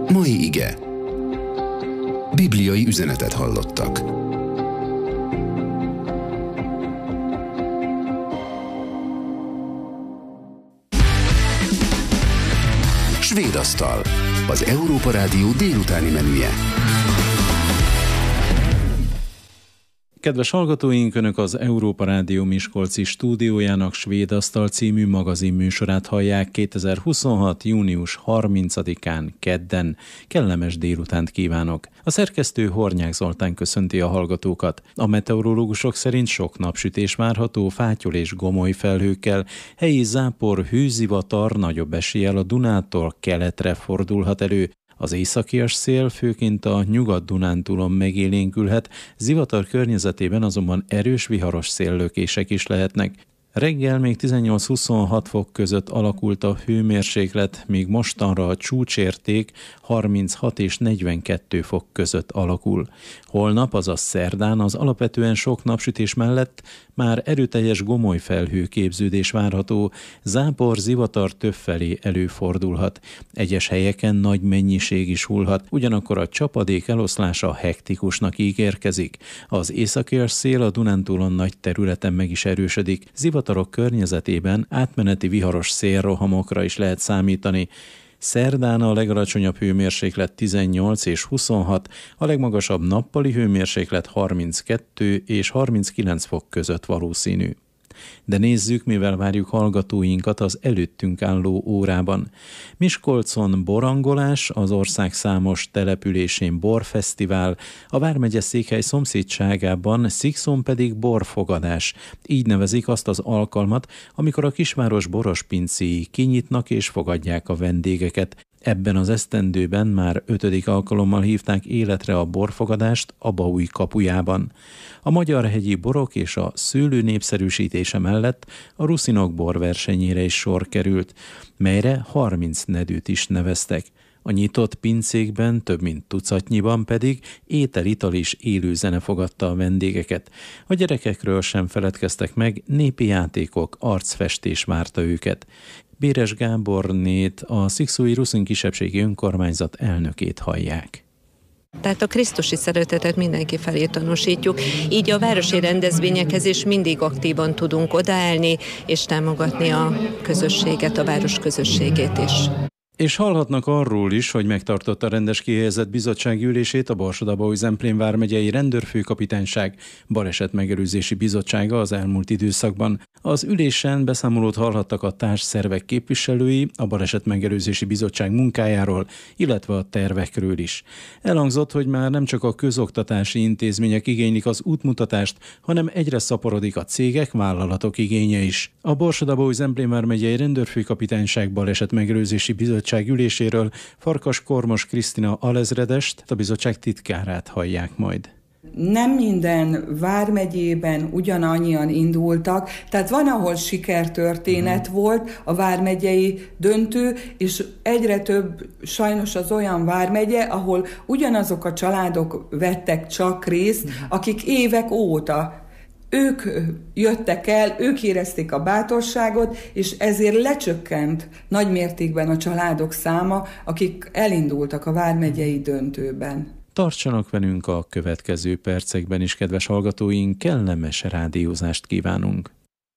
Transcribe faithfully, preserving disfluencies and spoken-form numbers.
Mai ige. Bibliai üzenetet hallottak. Svéd asztal. Az Európa Rádió délutáni menüje. Kedves hallgatóink, Önök az Európa Rádió miskolci stúdiójának Svéd asztal című magazinműsorát hallják kétezer-huszonhat. június harmincadikán kedden. Kellemes délutánt kívánok! A szerkesztő Hornyák Zoltán köszönti a hallgatókat. A meteorológusok szerint sok napsütés várható, fátyol és gomoly felhőkkel, helyi zápor, hőzivatar nagyobb eséllyel a Dunától keletre fordulhat elő. Az északias szél főként a Nyugat-Dunántúlon megélénkülhet, zivatar környezetében azonban erős viharos széllökések is lehetnek. Reggel még tizennyolc-huszonhat fok között alakult a hőmérséklet, míg mostanra a csúcsérték harminchat és negyvenkettő fok között alakul. Holnap, azaz szerdán az alapvetően sok napsütés mellett már erőteljes gomoly felhőképződés várható, zápor, zivatar többfelé előfordulhat. Egyes helyeken nagy mennyiség is hullhat, ugyanakkor a csapadék eloszlása hektikusnak ígérkezik. Az északias szél a Dunántúlon nagy területen meg is erősödik, zivatarok környezetében átmeneti viharos szélrohamokra is lehet számítani. Szerdán a legalacsonyabb hőmérséklet tizennyolc és huszonhat, a legmagasabb nappali hőmérséklet harminckettő és harminckilenc fok között valószínű. De nézzük, mivel várjuk hallgatóinkat az előttünk álló órában. Miskolcon borangolás, az ország számos településén borfesztivál, a vármegye székhely szomszédságában Szikszón pedig borfogadás. Így nevezik azt az alkalmat, amikor a kisváros borospincéi kinyitnak és fogadják a vendégeket. Ebben az esztendőben már ötödik alkalommal hívták életre a borfogadást a Baúj kapujában. A magyarhegyi borok és a szőlő népszerűsítése mellett a ruszinok borversenyére is sor került, melyre harminc nedűt is neveztek. A nyitott pincékben, több mint tucatnyiban pedig étel-ital és élő zene fogadta a vendégeket. A gyerekekről sem feledkeztek meg, népi játékok, arcfestés várta őket. Béres Gábornét, a szikszói ruszin kisebbségi önkormányzat elnökét hallják. Tehát a krisztusi szeretetet mindenki felé tanúsítjuk, így a városi rendezvényekhez is mindig aktívan tudunk odaállni, és támogatni a közösséget, a város közösségét is. És hallhatnak arról is, hogy megtartotta a rendes kihelyezett bizottsági ülését a Borsod-Abaúj-Zemplén vármegyei rendőrfőkapitányság balesetmegelőzési bizottsága az elmúlt időszakban. Az ülésen beszámolót hallhattak a társszervek képviselői a balesetmegelőzési bizottság munkájáról, illetve a tervekről is. Elhangzott, hogy már nem csak a közoktatási intézmények igénylik az útmutatást, hanem egyre szaporodik a cégek, vállalatok igénye is. A Borsod-Abaúj-Zemplén vármegyei rendőrfőkapitányság balesetmegelőzési bizottság üléséről Farkas Kormos Krisztina alezredest, a bizottság titkárát hallják majd. Nem minden vármegyében ugyanannyian indultak, tehát van, ahol sikertörténet uh-huh. volt a vármegyei döntő, és egyre több sajnos az olyan vármegye, ahol ugyanazok a családok vettek csak részt, uh-huh. akik évek óta ők jöttek el, ők érezték a bátorságot, és ezért lecsökkent nagy mértékben a családok száma, akik elindultak a vármegyei döntőben. Tartsanak velünk a következő percekben is, kedves hallgatóink, kellemes rádiózást kívánunk!